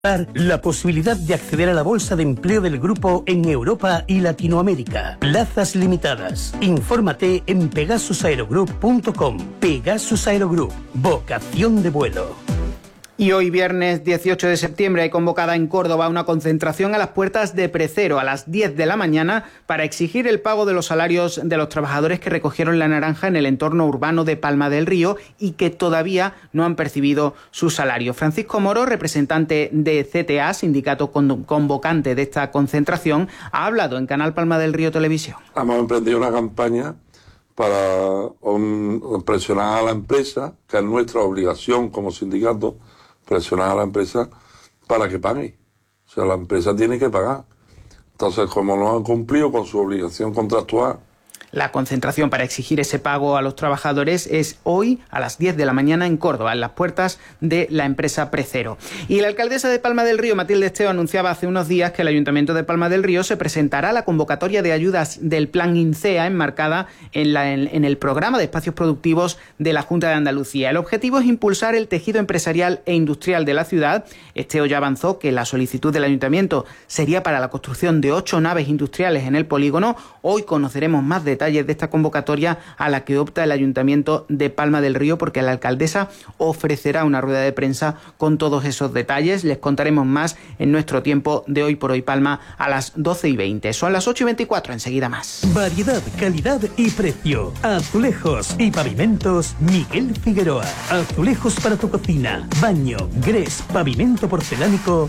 La posibilidad de acceder a la bolsa de empleo del grupo en Europa y Latinoamérica. Plazas limitadas. Infórmate en pegasusaerogroup.com. Pegasus Aerogroup. Vocación de vuelo. Y hoy, viernes 18 de septiembre, hay convocada en Córdoba una concentración a las puertas de Precero a las 10 de la mañana para exigir el pago de los salarios de los trabajadores que recogieron la naranja en el entorno urbano de Palma del Río y que todavía no han percibido su salario. Francisco Moro, representante de CTA, sindicato convocante de esta concentración, ha hablado en Canal Palma del Río Televisión. Hemos emprendido una campaña para presionar a la empresa, que es nuestra obligación como sindicato, presionar a la empresa para que pague. O sea, la empresa tiene que pagar. Entonces, como no han cumplido con su obligación contractual. La concentración para exigir ese pago a los trabajadores es hoy a las 10 de la mañana en Córdoba, en las puertas de la empresa Precero. Y la alcaldesa de Palma del Río, Matilde Esteo, anunciaba hace unos días que el Ayuntamiento de Palma del Río se presentará a la convocatoria de ayudas del Plan INCEA enmarcada en el programa de espacios productivos de la Junta de Andalucía. El objetivo es impulsar el tejido empresarial e industrial de la ciudad. Esteo ya avanzó que la solicitud del Ayuntamiento sería para la construcción de 8 naves industriales en el polígono. Hoy conoceremos más detalles de esta convocatoria a la que opta el Ayuntamiento de Palma del Río, porque la alcaldesa ofrecerá una rueda de prensa con todos esos detalles. Les contaremos más en nuestro tiempo de Hoy por Hoy Palma a las 12:20. Son las 8:24, enseguida más. Variedad, calidad y precio. Azulejos y pavimentos Miguel Figueroa. Azulejos para tu cocina, baño, grés, pavimento porcelánico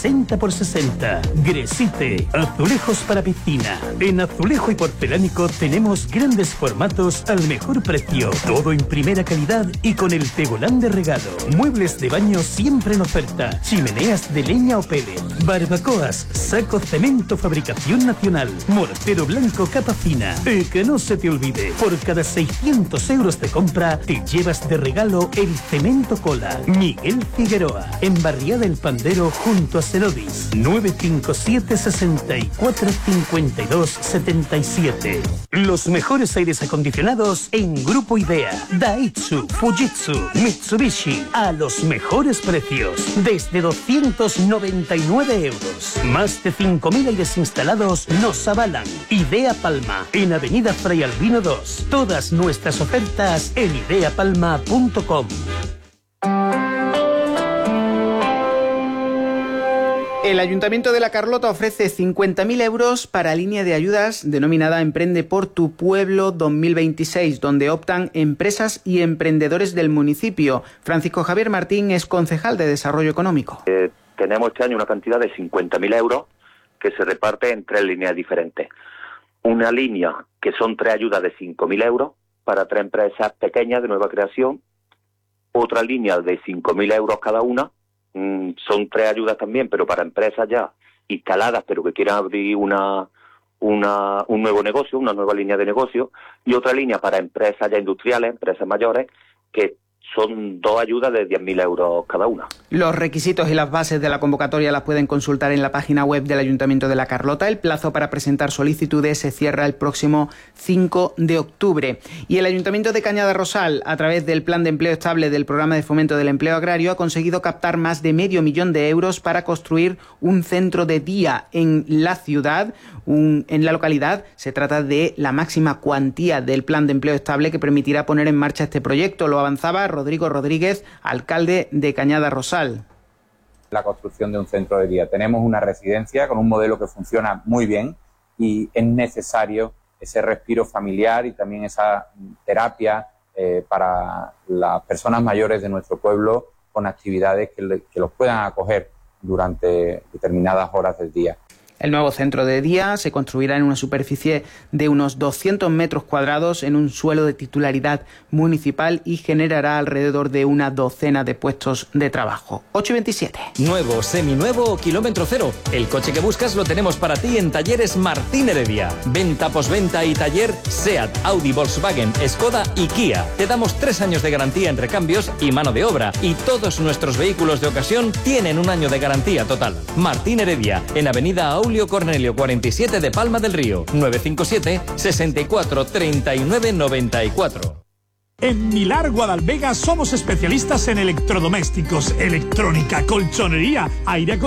60x60. Gresite, azulejos para piscina. En azulejo y porcelánico tenemos grandes formatos al mejor precio, todo en primera calidad y con el tegolán de regalo. Muebles de baño siempre en oferta, chimeneas de leña o pellet, barbacoas, saco cemento fabricación nacional, mortero blanco capa fina. Y que no se te olvide, por cada 600 euros de compra te llevas de regalo el cemento cola. Miguel Figueroa, en Barriada El Pandero junto a Cerodis. 957 64 52 77. Los mejores aires acondicionados en Grupo Idea, Daihatsu, Fujitsu, Mitsubishi, a los mejores precios, desde 299 euros. Más de 5.000 aires instalados nos avalan. Idea Palma, en Avenida Fray Albino 2. Todas nuestras ofertas en ideapalma.com. El Ayuntamiento de La Carlota ofrece 50.000 euros para línea de ayudas denominada Emprende por tu Pueblo 2026, donde optan empresas y emprendedores del municipio. Francisco Javier Martín es concejal de Desarrollo Económico. Tenemos este año una cantidad de 50.000 euros que se reparte en 3 líneas diferentes. Una línea que son 3 ayudas de 5.000 euros para 3 empresas pequeñas de nueva creación. Otra línea de 5.000 euros cada una. Son 3 ayudas también, pero para empresas ya instaladas, pero que quieran abrir un nuevo negocio, una nueva línea de negocio, y otra línea para empresas ya industriales, empresas mayores, que son 2 ayudas de 10.000 euros cada una. Los requisitos y las bases de la convocatoria las pueden consultar en la página web del Ayuntamiento de La Carlota. El plazo para presentar solicitudes se cierra el próximo 5 de octubre. Y el Ayuntamiento de Cañada Rosal, a través del Plan de Empleo Estable del Programa de Fomento del Empleo Agrario, ha conseguido captar más de 500.000 euros para construir un centro de día en la ciudad, en la localidad. Se trata de la máxima cuantía del Plan de Empleo Estable que permitirá poner en marcha este proyecto. Lo avanzaba Rodrigo Rodríguez, alcalde de Cañada Rosal. La construcción de un centro de día. Tenemos una residencia con un modelo que funciona muy bien y es necesario ese respiro familiar y también esa terapia para las personas mayores de nuestro pueblo con actividades que los puedan acoger durante determinadas horas del día. El nuevo centro de día se construirá en una superficie de unos 200 metros cuadrados en un suelo de titularidad municipal y generará alrededor de una docena de puestos de trabajo. 8:27. Nuevo, seminuevo o kilómetro cero. El coche que buscas lo tenemos para ti en Talleres Martín Heredia. Venta, posventa y taller SEAT, Audi, Volkswagen, Skoda y Kia. Te damos 3 años de garantía en recambios y mano de obra. Y todos nuestros vehículos de ocasión tienen 1 año de garantía total. Martín Heredia, en Avenida Julio Cornelio 47 de Palma del Río, 957 64 39 94. En Milar Guadalvega somos especialistas en electrodomésticos, electrónica, colchonería, aire acondicionado